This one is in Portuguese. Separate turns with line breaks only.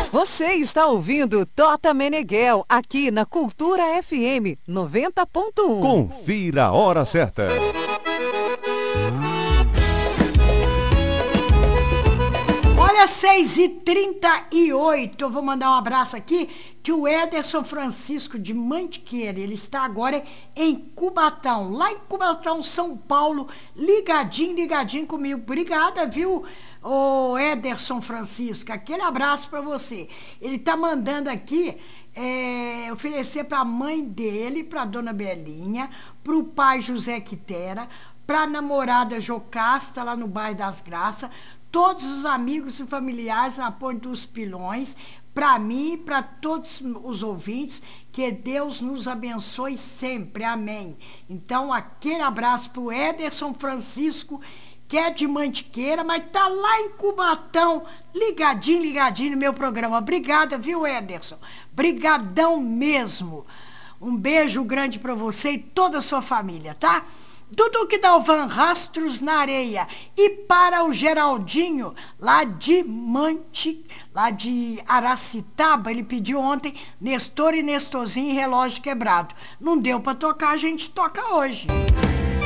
Você está ouvindo Tota Meneghel aqui na Cultura FM 90.1.
Confira a hora certa.
Olha, 6h38, eu vou mandar um abraço aqui, que o Ederson Francisco de Mantiqueira, ele está agora em Cubatão, lá em Cubatão, São Paulo, ligadinho comigo. Obrigada, viu, ô Ederson Francisco, aquele abraço para você. Ele está mandando aqui oferecer para a mãe dele, para a dona Belinha, para o pai José Quitera, para a namorada Jocasta, lá no bairro das Graças, todos os amigos e familiares na Ponte dos Pilões, para mim e para todos os ouvintes, que Deus nos abençoe sempre, amém. Então, aquele abraço para o Ederson Francisco, que é de Mantiqueira, mas tá lá em Cubatão, ligadinho no meu programa. Obrigada, viu, Ederson? Brigadão mesmo. Um beijo grande para você e toda a sua família, tá? Dudu Dalvan, Rastros na Areia. E para o Geraldinho, lá de Aracitaba, ele pediu ontem Nestor e Nestorzinho e Relógio Quebrado. Não deu para tocar, a gente toca hoje.